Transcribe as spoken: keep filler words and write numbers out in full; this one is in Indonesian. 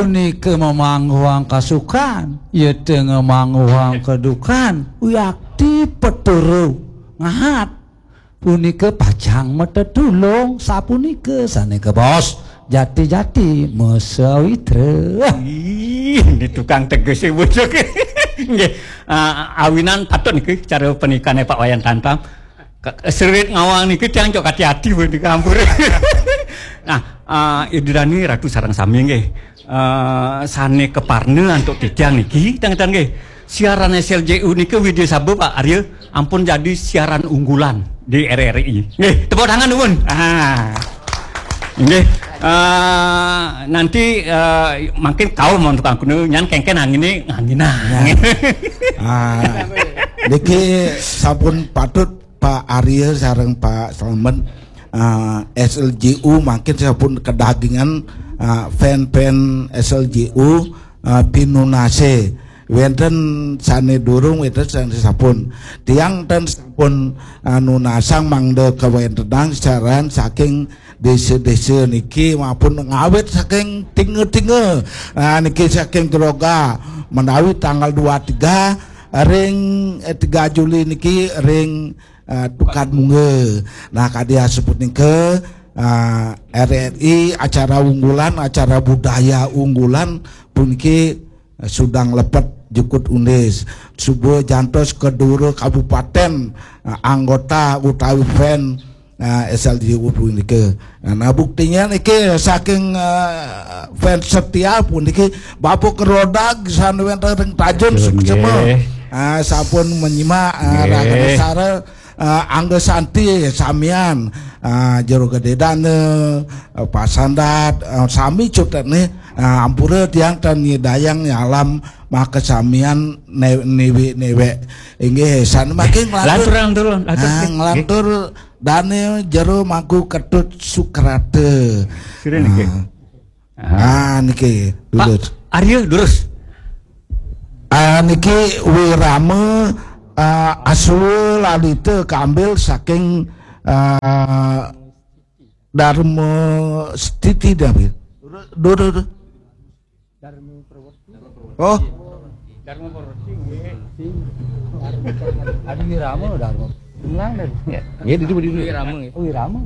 punika memangguang kasukan ya tengah mangguang kedukan uyakti peturu ngahat punika pajang mata tulung sapunika sanika bos jati-jati mesawitra ini tukang tegas e bocok nggih awinan patut niki cara pernikahannya Pak Wayan Tantang serit ngawang niki tiyang cok hati-hati di kampur. Nah, uh, Idrani Ratu sareng sami nggih. Uh, sane keparne untuk titiang niki tang-tang nggih. Siaran S L J U niki Widya Sabu Pak Arya ampun jadi siaran unggulan di R R I. Nggih, tepuk tangan nuwun. Ah. Nggih. Uh, nanti uh, makin kau mau tukang kuno nyan kengken angin anginah. Ah, niki sampun patut Pak Arya sareng Pak Salman uh, S L J U makin sampun kedagingan uh, fan-fan S L J U uh, pinunase wenten sane durung wenten sane sampun tiang dan sampun uh, nunasang mangde kawentenang saran saking desa-desa niki maupun ngawet saking tinge-tinge nah, niki saking droga menawi tanggal dua puluh tiga ring eh, tiga Juli niki ring uh, tukan munge nah kadia sebut nike uh, R R I acara unggulan acara budaya unggulan puniki uh, sudang lepet jukut undis subuh jantos kedua kabupaten uh, anggota utawi fan uh, S L J U puniki nah buktinya niki saking uh, fan setia puniki bapuk kerodag sanwen teng tajun semua ah sampun menyimak uh, raga dasar uh, angge santi samian uh, jero gededane uh, pasandat uh, sami cutane uh, ampura tiang tan nyidayang nyalam maka samian newe newe inggih san makin lantur lantur lantur dane jero maku ketut sukrate sire niki ah niki lurus Pak Arya lurus. Uh, niki wirame uh, asal lalite kambil saking uh, Dharma Stiti David. Dur dur. Oh. Dharma Purwoti nggih. Adi wirama Dharma. Ulang dari. Nggih di di wirama nggih. Oh wirama.